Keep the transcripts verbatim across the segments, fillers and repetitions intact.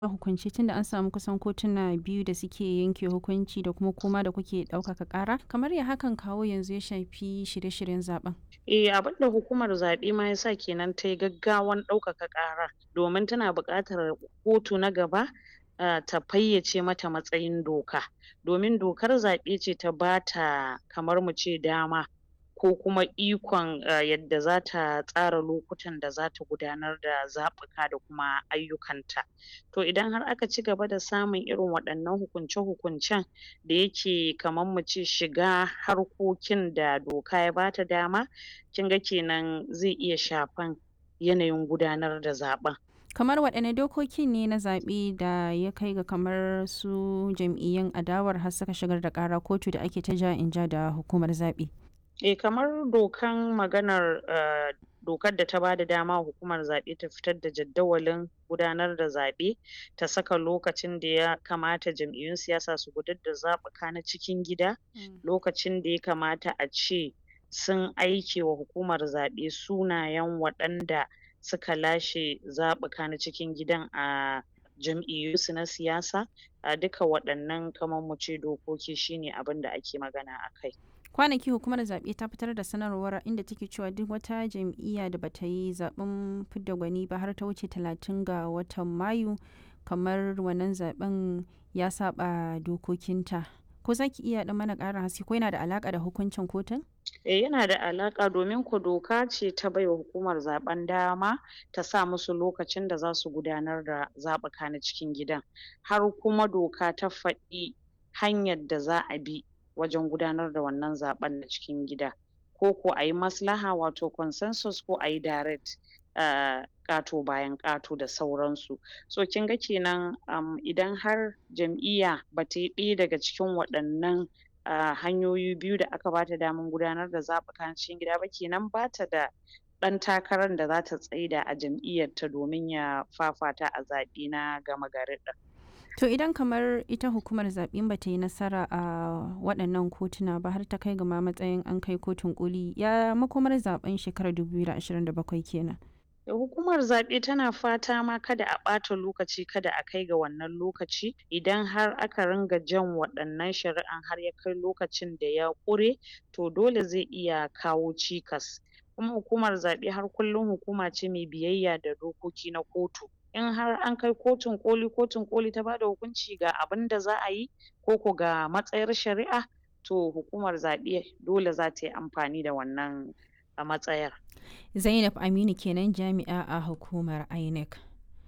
hukunci tunda an samu kusan kotuna biyu da suke yanke hukunci da kuma kuma da kuke ɗaukaka ƙara kamar ya hakan kawo yanzu ya shafi shirye-shiryen zaben. Eh abin da hukumar zaɓe ma ya sa kenan ta yi gaggawan ɗaukaka ƙara domin tana buƙatar kotu na gaba uh, ta fayyace mata matsayin doka domin dokar zaɓe ce ta bata kamar mu ce dama ko kuma ikon uh, yadda za ta tsara lokutan da za ta gudanar da zaɓuka da kuma ayyukanta. To idan har aka ci gaba da samun irin waɗannan hukunce-hukuncen da yake kamar mu ce shiga harkokin da doka ya bata dama kin ga kenan zai iya shafan yanayin gudanar da zaɓen. Kamar waɗanne dokoki ne na zaɓe da ya kai ga kamar su jam'iyyun adawar har suka shigar da ƙara kotu da ake ta ja in ja da hukumar zaɓe? Eh kamar dokan maganar uh, dokar da ta bada dama hukumar zaɓe ta fitar da jaddawalin gudanar da zaɓe ta saka lokacin da ya kamata jam'iyyun siyasa su gudar da zaɓuka na cikin gida mm. lokacin da ya kamata a ce sun aike wa hukumar zaɓe sunayen waɗanda suka lashe zaɓuka na cikin gidan a jam'iyyunsu na siyasa a duka waɗannan kamar mu ce dokoki shine abin da ake magana a kai. Kwanaki hukumar zaɓe ta fitar da sanarwar inda take cewa duk wata jam'iyya da bata yi zaɓen fidda gwani ba har ta wuce talatin ga watan Mayu kamar wannan zaɓen ya saɓa dokokinta. Ko za ki iya ɗan mana ƙarin haske ko yana da alaƙa da hukuncin kotun? Eh yana da alaƙa domin ko doka ce ta baiwa hukumar zaɓen dama ta sa musu lokacin da za su gudanar da zaɓuka na cikin gidan har kuma doka ta faɗi hanyar da za a bi wajen gudanar da wannan zaɓen na cikin gida ko ko a yi maslaha wato consensus ko a yi direct uh, ƙato bayan ƙato da sauransu. So kin ga kenan um, idan har jam'iyya ba ta yi ɗaya daga cikin waɗannan uh, hanyoyi biyu da aka bata daman gudanar da zaɓuka na cikin gida ba kenan bata da ɗan takarar da za ta tsaida a jam'iyyarta domin ya fafata a zaɓe na gama gari ɗin. To idan kamar ita hukumar zaɓen ba ta yi nasara a waɗannan kotuna ba har ta kai ga ma matsayin an kai kotun ƙoli ya makomar zaɓen shekarar dubu biyu da ashirin da bakwai kenan. Hukumar zaɓe tana fata ma kada a ɓata lokaci kada a kai ga wannan lokaci idan har aka ringa jan waɗannan shari'an har ya kai lokacin da ya ƙure to dole zai iya kawo cikas. Kuma hukumar zaɓe har kullum hukuma ce mai biyayya da dokoki na kotu. In har an kai kotun ƙoli kotun ƙoli ta bada hukunci ga abin da za a yi ko ko ga matsayar shari'a to hukumar zaɓe dole za ta yi amfani da wannan a matsayar. Zainab Aminu kenan jami'a a hukumar I N E C.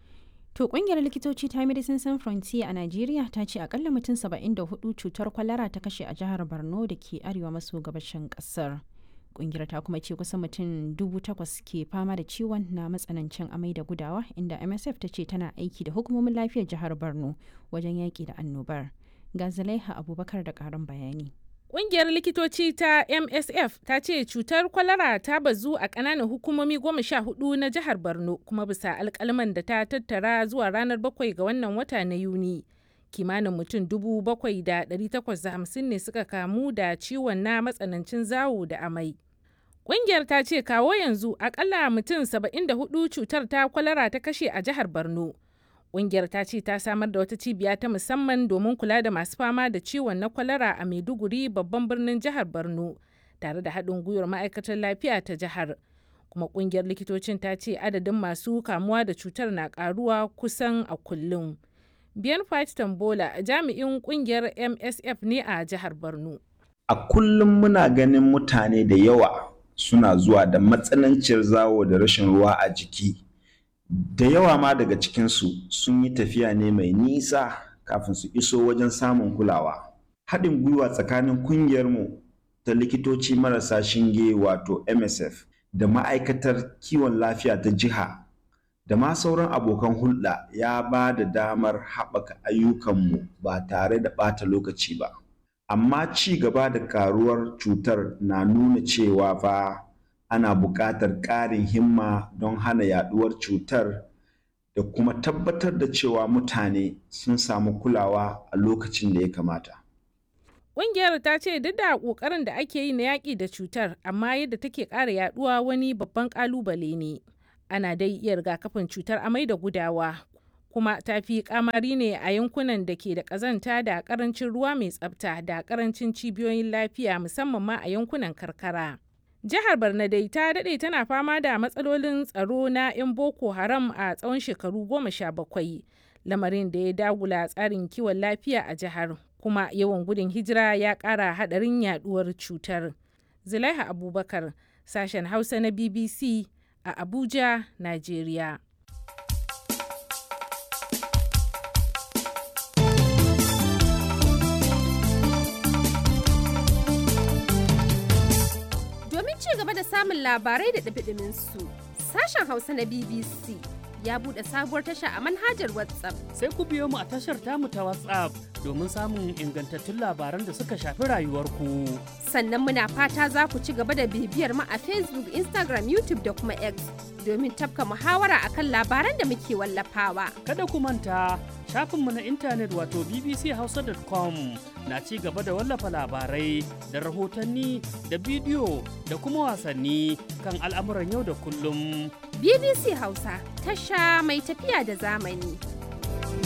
To kungiyar likitoci ta Medicine Sans Frontier a Najeriya ta ce akalla mutum saba'in da hudu cutar kwalara ta kashe a jihar Borno da ke arewa maso gabashin kasar. Kungiyar ta kuma ce kusan mutum dubu takwas ke fama da ciwon na matsanancin amai da gudawa inda M S F ta ce tana aiki da hukumomin lafiyar jihar Borno wajen yaƙi da annobar. Ga Zalaiha Abubakar da ƙarin bayani. Ƙungiyar likitoci ta M S F ta ce cutar kwalara ta bazu a ƙananan hukumomi goma sha hudu na jihar Borno kuma bisa alƙalman da ta tattara zuwa ranar bakwai ga wannan wata na Yuni. Kimanin mutum dubu bakwai da ɗari takwas da hamsin ne suka kamu da ciwon na matsanancin zawo da amai. Ƙungiyar ta ce kawo yanzu akalla mutum saba'in da hudu cutar ta kwalara ta kashe a jihar Borno. Ƙungiyar ta ce ta samar da wata cibiya ta musamman domin kula da masu fama da ciwon na kwalara a Maiduguri babban birnin jihar Borno tare da haɗin gwiwar ma'aikatar lafiya ta jihar. Kuma ƙungiyar likitocin ta ce adadin masu kamuwa da cutar na ƙaruwa kusan a kullum. Biyan Fight Tambola jami'in ƙungiyar M S F ne a jihar Borno. A kullum muna ganin mutane da yawa suna zuwa da matsananciyar zawo da rashin ruwa a jiki. Da yawa ma daga cikinsu sun yi tafiya ne mai nisa kafin su iso wajen samun kulawa. Haɗin gwiwa tsakanin ƙungiyarmu ta likitoci marasa shinge wato M S F da ma'aikatar kiwon lafiya ta jiha da ma sauran abokan hulɗa ya ba da damar haɓaka ayyukanmu ba tare da ɓata lokaci ba. Amma ci gaba da karuwar cutar na nuna cewa fa ana buƙatar ƙarin himma don hana yaɗuwar cutar da kuma tabbatar da cewa mutane sun samu kulawa a lokacin da ya kamata. Ƙungiyar ta ce duk da ƙoƙarin da ake yi na yaƙi da cutar amma yadda take ƙara yaɗuwa wani babban ƙalubale ne. Ana dai iya rigakafin cutar amai da gudawa kuma ta fi kamari ne a yankunan da ke da ƙazanta da ƙarancin ruwa mai tsafta da ƙarancin cibiyoyin lafiya musamman ma a yankunan karkara. Jihar Borno dai ta daɗe tana fama da matsalolin tsaro na 'yan Boko Haram a tsawon shekaru goma sha bakwai, lamarin da ya dagula tsarin kiwon lafiya a jihar, kuma yawan gudun hijira ya ƙara haɗarin yaɗuwar cutar. Zulaiha Abubakar, sashen Hausa na B B C a Abuja, Najeriya. Domin ci gaba da samun labarai da ɗumi su, sashen Hausa na B B C ya buɗe sabuwar tasha a manhajar WhatsApp. Sai ku biyo mu a tashar tamu ta WhatsApp domin samun ingantattun labaran da suka shafi rayuwarku. Sannan muna fata za ku ci gaba da bibiyar mu a Facebook, Instagram, YouTube da kuma X domin tafka muhawara akan labaran da muke wallafawa. Kada ku manta, shafinmu na intanet wato b b c hausa dot com na ci gaba da wallafa labarai da rahotanni da bidiyo da kuma wasanni kan al'amuran yau da kullum. B B C Hausa, tasha mai tafiya da zamani.